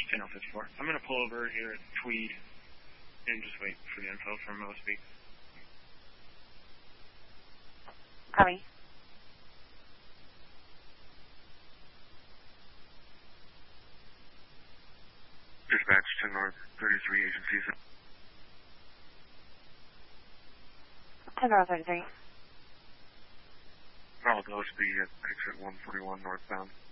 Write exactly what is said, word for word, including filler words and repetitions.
ten oh fifty-four. I'm going to pull over here at Tweed and just wait for the info from O S B. Copy. Dispatch to North thirty-three agencies. ten North thirty-three. Follow the O S B at exit one forty-one northbound.